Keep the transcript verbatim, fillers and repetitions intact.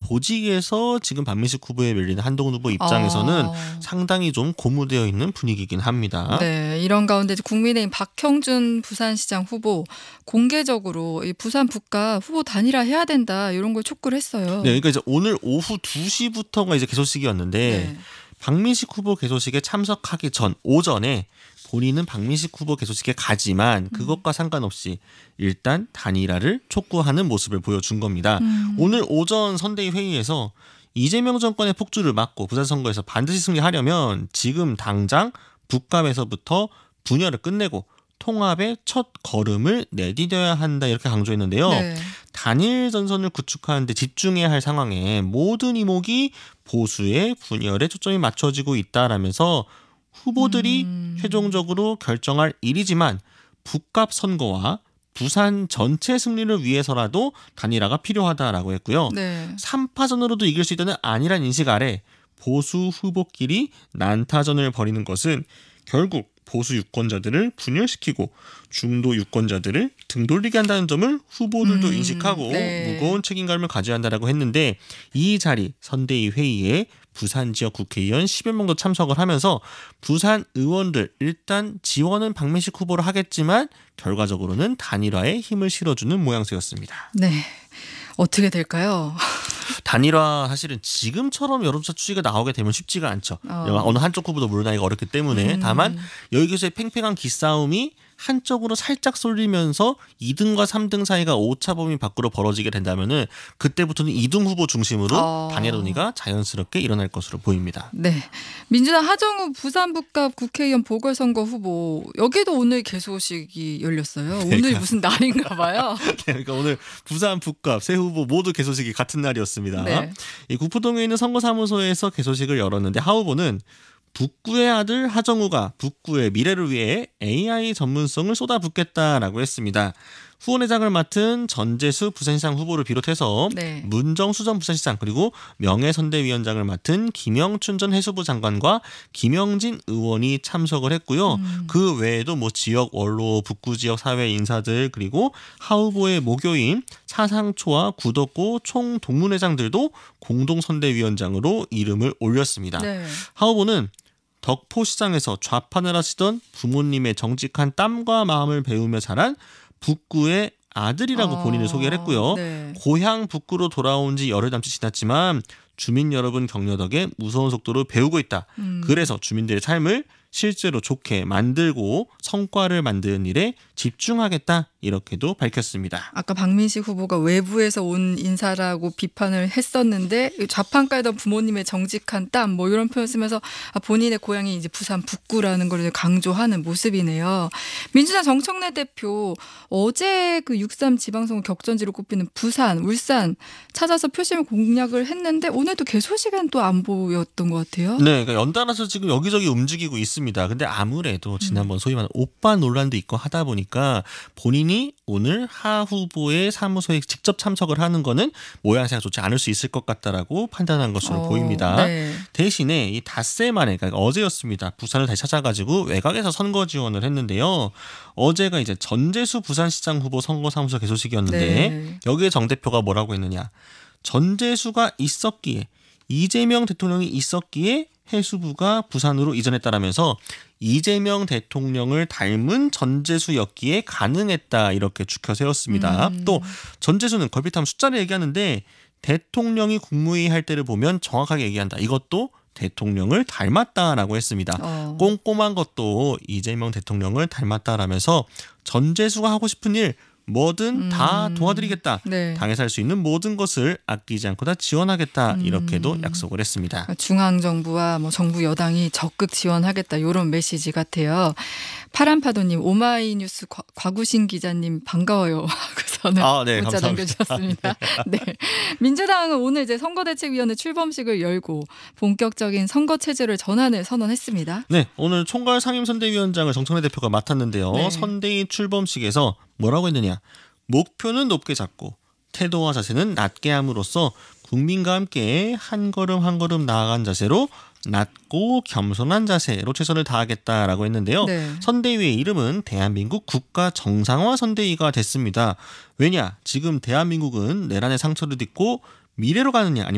조직에서 지금 박민식 후보에 밀리는 한동훈 후보 입장에서는 아. 상당히 좀 고무되어 있는 분위기이긴 합니다. 네, 이런 가운데 국민의힘 박형준 부산시장 후보 공개적으로 이 부산 북가 후보 단일화해야 된다 이런 걸 촉구를 했어요. 네, 그러니까 이제 오늘 오후 두 시부터가 이제 개소식이었는데 네. 박민식 후보 개소식에 참석하기 전 오전에 본인은 박민식 후보 개소식에 가지만 그것과 상관없이 일단 단일화를 촉구하는 모습을 보여준 겁니다. 음. 오늘 오전 선대위 회의에서 이재명 정권의 폭주를 막고 부산 선거에서 반드시 승리하려면 지금 당장 북갑에서부터 분열을 끝내고 통합의 첫 걸음을 내디뎌야 한다 이렇게 강조했는데요. 네. 단일 전선을 구축하는 데 집중해야 할 상황에 모든 이목이 보수의 분열에 초점이 맞춰지고 있다라면서 후보들이 음. 최종적으로 결정할 일이지만 북갑 선거와 부산 전체 승리를 위해서라도 단일화가 필요하다라고 했고요. 네. 삼 파전으로도 이길 수 있다는 아니란 인식 아래 보수 후보끼리 난타전을 벌이는 것은 결국 보수 유권자들을 분열시키고 중도 유권자들을 등돌리게 한다는 점을 후보들도 음, 인식하고 네. 무거운 책임감을 가져야 한다고 했는데 이 자리 선대위 회의에 부산 지역 국회의원 십여 명도 참석을 하면서 부산 의원들 일단 지원은 박민식 후보로 하겠지만 결과적으로는 단일화에 힘을 실어주는 모양새였습니다. 네. 어떻게 될까요? 단일화 사실은 지금처럼 여론조사 추이가 나오게 되면 쉽지가 않죠. 어. 어느 한쪽 후보도 물러나기가 어렵기 때문에 음. 다만 여기저기 팽팽한 기싸움이 한쪽으로 살짝 쏠리면서 이 등과 삼 등 사이가 오차 범위 밖으로 벌어지게 된다면은 그때부터는 이 등 후보 중심으로 어. 단일화 논의가 자연스럽게 일어날 것으로 보입니다. 네. 민주당 하정우 부산 북갑 국회의원 보궐선거 후보 여기도 오늘 개소식이 열렸어요. 오늘 무슨 날인가 봐요. 네, 그러니까 오늘 부산 북갑 세 후보 모두 개소식이 같은 날이었습니다. 네. 이 구포동에 있는 선거사무소에서 개소식을 열었는데 하 후보는 북구의 아들 하정우가 북구의 미래를 위해 에이아이 전문성을 쏟아붓겠다라고 했습니다. 후원회장을 맡은 전재수 부산시장 후보를 비롯해서 네. 문정수 전 부산시장 그리고 명예선대위원장을 맡은 김영춘 전 해수부 장관과 김영진 의원이 참석을 했고요. 음. 그 외에도 뭐 지역 원로 북구 지역 사회 인사들 그리고 하 후보의 모교인 차상초와 구덕고 총 동문회장들도 공동선대위원장으로 이름을 올렸습니다. 네. 하 후보는 덕포시장에서 좌판을 하시던 부모님의 정직한 땀과 마음을 배우며 자란 북구의 아들이라고 어, 본인을 소개를 했고요. 네. 고향 북구로 돌아온 지 열흘 남짓 지났지만 주민 여러분 격려 덕에 무서운 속도로 배우고 있다. 음. 그래서 주민들의 삶을 실제로 좋게 만들고 성과를 만드는 일에 집중하겠다 이렇게도 밝혔습니다. 아까 박민식 후보가 외부에서 온 인사라고 비판을 했었는데 좌판 깔던 부모님의 정직한 땀 뭐 이런 표현 쓰면서 본인의 고향이 이제 부산 북구라는 걸 강조하는 모습이네요. 민주당 정청래 대표 어제 그 육삼 지방선거 격전지로 꼽히는 부산, 울산 찾아서 표심 공략을 했는데 오늘도 개소식은 또 안 보였던 것 같아요. 네, 그러니까 연달아서 지금 여기저기 움직이고 있습니다. 근데 아무래도 지난번 소위 말하는 오빠 논란도 있고 하다 보니까 본인이 오늘 하 후보의 사무소에 직접 참석을 하는 거는 모양새가 좋지 않을 수 있을 것 같다라고 판단한 것으로 어, 보입니다. 네. 대신에 이 닷새 만에 그러니까 어제였습니다. 부산을 다시 찾아가지고 외곽에서 선거 지원을 했는데요. 어제가 이제 전재수 부산시장 후보 선거사무소 개소식이었는데 네. 여기에 정 대표가 뭐라고 했느냐. 전재수가 있었기에 이재명 대통령이 있었기에 해수부가 부산으로 이전했다라면서 이재명 대통령을 닮은 전재수였기에 가능했다 이렇게 추켜 세웠습니다. 음. 또 전재수는 걸핏하면 숫자를 얘기하는데 대통령이 국무회의 할 때를 보면 정확하게 얘기한다. 이것도 대통령을 닮았다라고 했습니다. 어. 꼼꼼한 것도 이재명 대통령을 닮았다라면서 전재수가 하고 싶은 일 뭐든 음. 다 도와드리겠다. 네. 당에서 할 수 있는 모든 것을 아끼지 않고 다 지원하겠다. 이렇게도 음. 약속을 했습니다. 중앙정부와 뭐 정부 여당이 적극 지원하겠다 이런 메시지 같아요. 파란파도님 오마이뉴스 과, 과구신 기자님 반가워요 하고서는 아, 네, 문자 감사합니다. 남겨주셨습니다. 네. 민주당은 오늘 이제 선거대책위원회 출범식을 열고 본격적인 선거 체제를 전환을 선언했습니다. 네, 오늘 총괄 상임선대위원장을 정청래 대표가 맡았는데요. 네. 선대위 출범식에서 뭐라고 했느냐. 목표는 높게 잡고 태도와 자세는 낮게 함으로써 국민과 함께 한 걸음 한 걸음 나아간 자세로 낮고 겸손한 자세로 최선을 다하겠다라고 했는데요. 네. 선대위의 이름은 대한민국 국가 정상화 선대위가 됐습니다. 왜냐? 지금 대한민국은 내란의 상처를 딛고 미래로 가느냐 아니면